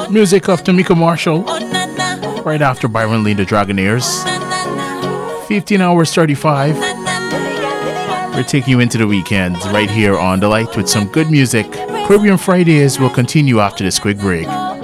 Music of Tamika Marshall. Right after Byron Lee, the Dragonaires. 15 hours 35. We're taking you into the weekend right here on The Light with some good music. Caribbean Fridays will continue after this quick break.